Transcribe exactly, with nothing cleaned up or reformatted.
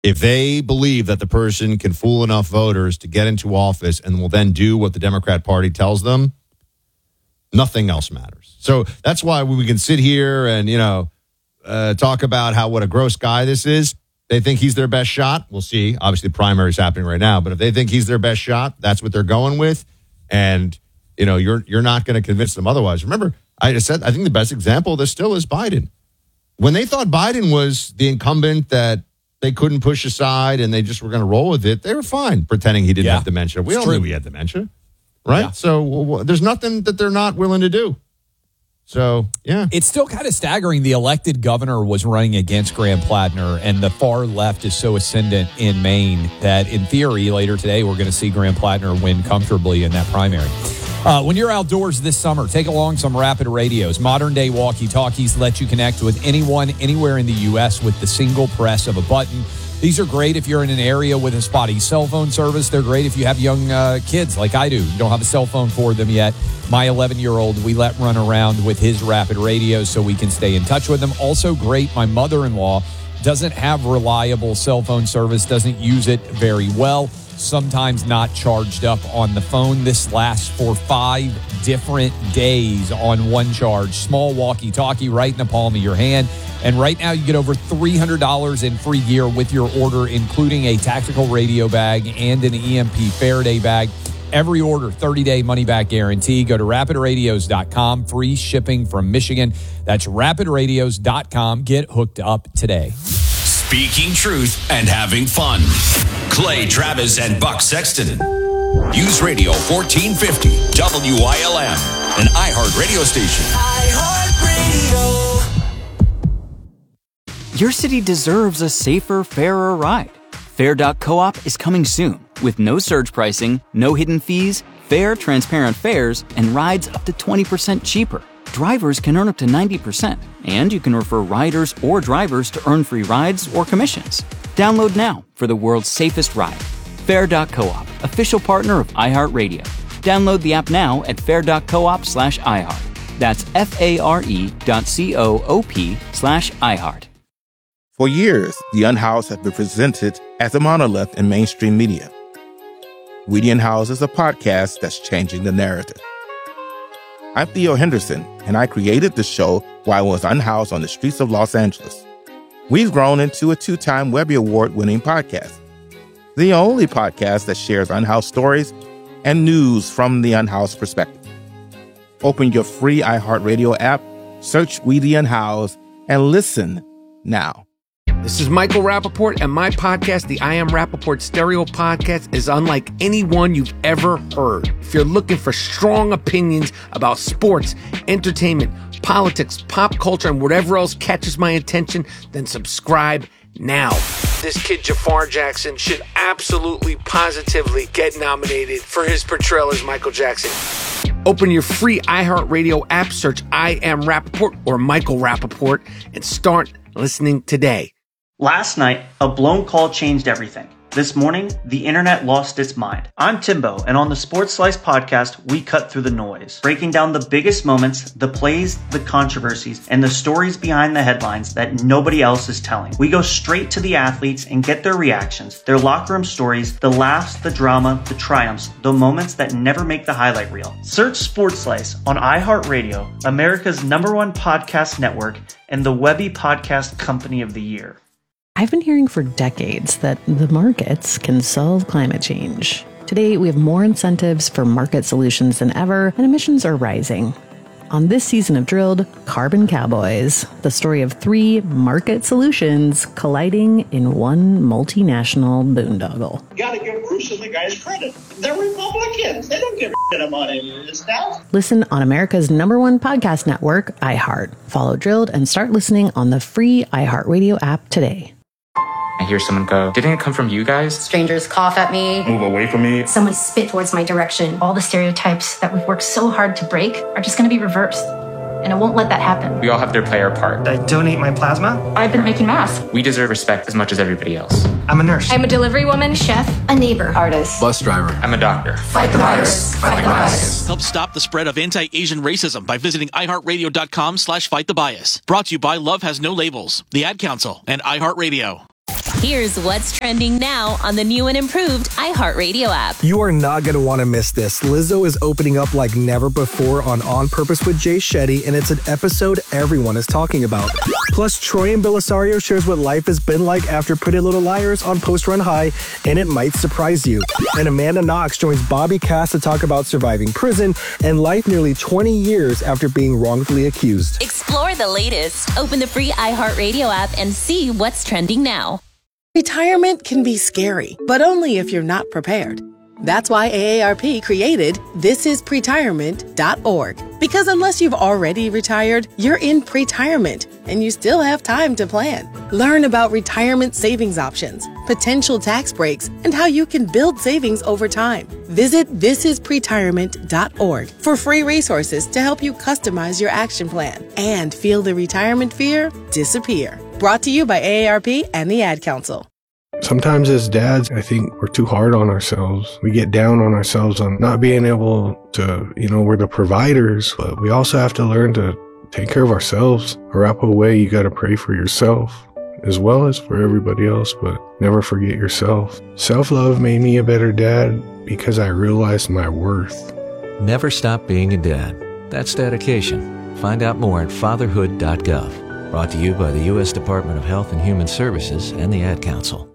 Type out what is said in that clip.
If they believe that the person can fool enough voters to get into office and will then do what the Democrat Party tells them, nothing else matters. So that's why we can sit here and, you know, uh, talk about how what a gross guy this is. They think he's their best shot. We'll see. Obviously, the primary is happening right now. But if they think he's their best shot, that's what they're going with. And, you know, you're you're not going to convince them otherwise. Remember, I just said, I think the best example of this still is Biden. When they thought Biden was the incumbent that they couldn't push aside and they just were going to roll with it, they were fine pretending he didn't yeah, have dementia. We all true. knew he had dementia, right? Yeah. So well, there's nothing that they're not willing to do. So, yeah. It's still kind of staggering. The elected governor was running against Graham Plattner, and the far left is so ascendant in Maine that, in theory, later today, we're going to see Graham Plattner win comfortably in that primary. Uh, when you're outdoors this summer, take along some Rapid Radios. Modern-day walkie-talkies let you connect with anyone, anywhere in the U S with the single press of a button. These are great if you're in an area with a spotty cell phone service. They're great if you have young uh, kids like I do. You don't have a cell phone for them yet. My eleven-year-old, we let run around with his Rapid Radios so we can stay in touch with them. Also great, my mother-in-law doesn't have reliable cell phone service, doesn't use it very well. Sometimes not charged up on the phone. This lasts for five different days on one charge. Small walkie-talkie right in the palm of your hand. And right now you get over three hundred dollars in free gear with your order, including a tactical radio bag and an E M P Faraday bag. Every order, thirty-day money-back guarantee. Go to rapid radios dot com. Free shipping from Michigan. That's rapid radios dot com. Get hooked up today. Speaking truth and having fun. Clay Travis and Buck Sexton. News Radio fourteen fifty W I L M, an iHeart radio station. iHeart Radio. Your city deserves a safer, fairer ride. Fair dot coop is coming soon with no surge pricing, no hidden fees, fair, transparent fares, and rides up to twenty percent cheaper. Drivers can earn up to ninety percent, and you can refer riders or drivers to earn free rides or commissions. Download now for the world's safest ride. Fair dot coop, official partner of iHeartRadio. Download the app now at fair dot coop slash iHeart. That's F-A-R-E dot C-O-O-P slash iHeart. For years, The Unhoused has been presented as a monolith in mainstream media. We The Unhoused is a podcast that's changing the narrative. I'm Theo Henderson, and I created the show while I was unhoused on the streets of Los Angeles. We've grown into a two-time Webby Award-winning podcast, the only podcast that shares unhoused stories and news from the unhoused perspective. Open your free iHeartRadio app, search We The Unhoused, and listen now. This is Michael Rappaport, and my podcast, the I Am Rappaport Stereo Podcast, is unlike any one you've ever heard. If you're looking for strong opinions about sports, entertainment, politics, pop culture, and whatever else catches my attention, then subscribe now. This kid, Jafar Jackson, should absolutely, positively get nominated for his portrayal as Michael Jackson. Open your free iHeartRadio app, search I Am Rappaport or Michael Rappaport, and start listening today. Last night, a blown call changed everything. This morning, the internet lost its mind. I'm Timbo, and on the Sports Slice podcast, we cut through the noise, breaking down the biggest moments, the plays, the controversies, and the stories behind the headlines that nobody else is telling. We go straight to the athletes and get their reactions, their locker room stories, the laughs, the drama, the triumphs, the moments that never make the highlight reel. Search Sports Slice on iHeartRadio, America's number one podcast network, and the Webby Podcast Company of the Year. I've been hearing for decades that the markets can solve climate change. Today, we have more incentives for market solutions than ever, and emissions are rising. On this season of Drilled, Carbon Cowboys, the story of three market solutions colliding in one multinational boondoggle. You gotta give Bruce and the guys credit. They're Republicans. They don't give a shit about any of this stuff. Listen on America's number one podcast network, iHeart. Follow Drilled and start listening on the free iHeartRadio app today. I hear someone go, didn't it come from you guys? Strangers cough at me. Move away from me. Someone spit towards my direction. All the stereotypes that we've worked so hard to break are just going to be reversed. And I won't let that happen. We all have to play our part. I donate my plasma. I've been making masks. We deserve respect as much as everybody else. I'm a nurse. I'm a delivery woman, chef, a neighbor, artist, bus driver. I'm a doctor. Fight the virus. Fight the bias. Help stop the spread of anti-Asian racism by visiting iHeartRadio.com slash fight the bias. Brought to you by Love Has No Labels, the Ad Council, and iHeartRadio. Here's what's trending now on the new and improved iHeartRadio app. You are not going to want to miss this. Lizzo is opening up like never before on On Purpose with Jay Shetty, and it's an episode everyone is talking about. Plus, Troy and Belisario shares what life has been like after Pretty Little Liars on Post Run High, and it might surprise you. And Amanda Knox joins Bobby Cass to talk about surviving prison and life nearly twenty years after being wrongfully accused. Explore the latest. Open the free iHeartRadio app and see what's trending now. Retirement can be scary, but only if you're not prepared. That's why A A R P created this is pretirement dot org. Because unless you've already retired, you're in pretirement, and you still have time to plan. Learn about retirement savings options, potential tax breaks, and how you can build savings over time. Visit this is pretirement dot org for free resources to help you customize your action plan and feel the retirement fear disappear. Brought to you by A A R P and the Ad Council. Sometimes as dads, I think we're too hard on ourselves. We get down on ourselves on not being able to, you know, we're the providers, but we also have to learn to take care of ourselves. Arapahoe way, you got to pray for yourself as well as for everybody else, but never forget yourself. Self-love made me a better dad because I realized my worth. Never stop being a dad. That's dedication. Find out more at fatherhood dot gov. Brought to you by the U S Department of Health and Human Services and the Ad Council.